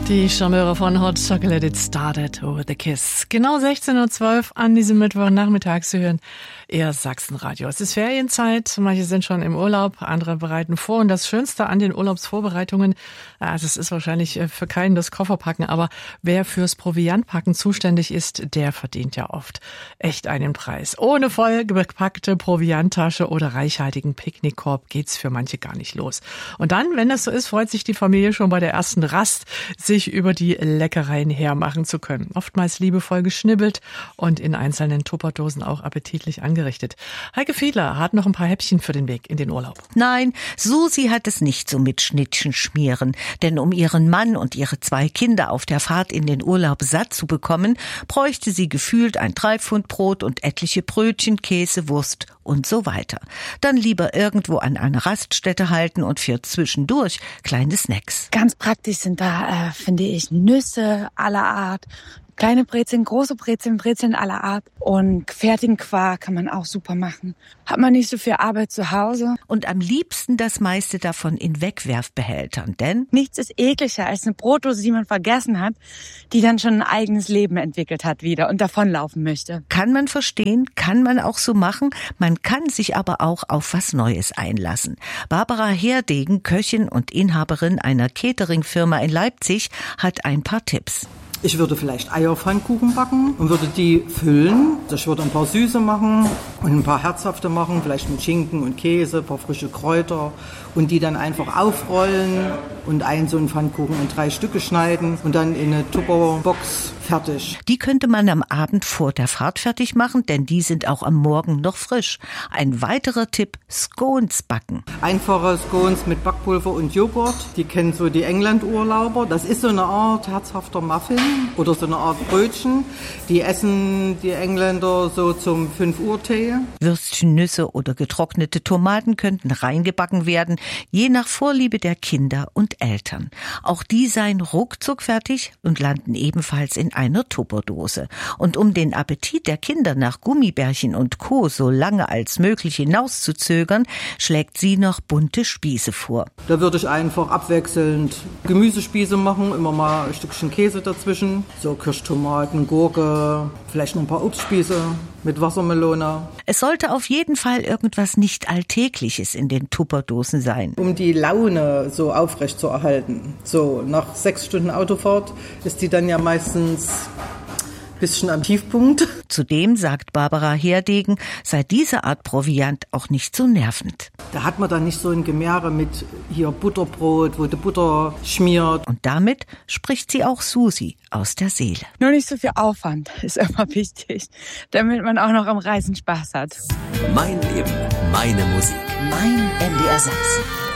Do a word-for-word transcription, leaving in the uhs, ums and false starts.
Die Charmeure von Hot Chocolate, It Started with a Kiss. Genau sechzehn Uhr zwölf an diesem Mittwochnachmittag zu hören. Eher Sachsenradio. Es ist Ferienzeit, manche sind schon im Urlaub, andere bereiten vor. Und das Schönste an den Urlaubsvorbereitungen, also es ist wahrscheinlich für keinen das Kofferpacken, aber wer fürs Proviantpacken zuständig ist, der verdient ja oft echt einen Preis. Ohne voll gepackte Provianttasche oder reichhaltigen Picknickkorb geht's für manche gar nicht los. Und dann, wenn das so ist, freut sich die Familie schon bei der ersten Rast, sich über die Leckereien hermachen zu können. Oftmals liebevoll geschnibbelt und in einzelnen Tupperdosen auch appetitlich angerichtet. Heike Fiedler hat noch ein paar Häppchen für den Weg in den Urlaub. Nein, Susi hat es nicht so mit Schnittchen schmieren. Denn um ihren Mann und ihre zwei Kinder auf der Fahrt in den Urlaub satt zu bekommen, bräuchte sie gefühlt ein Dreipfundbrot und etliche Brötchen, Käse, Wurst und so weiter. Dann lieber irgendwo an einer Raststätte halten und für zwischendurch kleine Snacks. Ganz praktisch sind da, äh, finde ich, Nüsse aller Art. Kleine Brezeln, große Brezeln, Brezeln aller Art und fertigen Quark kann man auch super machen. Hat man nicht so viel Arbeit zu Hause. Und am liebsten das meiste davon in Wegwerfbehältern, denn nichts ist ekliger als eine Brotdose, die man vergessen hat, die dann schon ein eigenes Leben entwickelt hat wieder und davonlaufen möchte. Kann man verstehen, kann man auch so machen, man kann sich aber auch auf was Neues einlassen. Barbara Herdegen, Köchin und Inhaberin einer Catering-Firma in Leipzig, hat ein paar Tipps. Ich würde vielleicht Eierpfannkuchen backen und würde die füllen. Ich würde ein paar Süße machen und ein paar herzhafte machen, vielleicht mit Schinken und Käse, ein paar frische Kräuter und die dann einfach aufrollen und einen so einen Pfannkuchen in drei Stücke schneiden und dann in eine Tupperbox fertig. Die könnte man am Abend vor der Fahrt fertig machen, denn die sind auch am Morgen noch frisch. Ein weiterer Tipp, Scones backen. Einfache Scones mit Backpulver und Joghurt, die kennen so die England-Urlauber. Das ist so eine Art herzhafter Muffin oder so eine Art Brötchen. Die essen die Engländer so zum fünf Uhr Tee. Würstchen, Nüsse oder getrocknete Tomaten könnten reingebacken werden, je nach Vorliebe der Kinder und Eltern. Auch die seien ruckzuck fertig und landen ebenfalls in einer Tupperdose. Und um den Appetit der Kinder nach Gummibärchen und Co. so lange als möglich hinauszuzögern, schlägt sie noch bunte Spieße vor. Da würde ich einfach abwechselnd Gemüsespieße machen, immer mal ein Stückchen Käse dazwischen, so Kirschtomaten, Gurke, vielleicht noch ein paar Obstspieße mit Wassermelone. Es sollte auf jeden Fall irgendwas nicht Alltägliches in den Tupperdosen sein. Um die Laune so aufrecht zu erhalten. So, nach sechs Stunden Autofahrt ist die dann ja meistens bisschen am Tiefpunkt. Zudem, sagt Barbara Herdegen, sei diese Art Proviant auch nicht so nervend. Da hat man dann nicht so ein Gemehre mit hier Butterbrot, wo die Butter schmiert. Und damit spricht sie auch Susi aus der Seele. Nur nicht so viel Aufwand ist immer wichtig, damit man auch noch am Reisen Spaß hat. Mein Leben, meine Musik. Mein M D R Sachsen.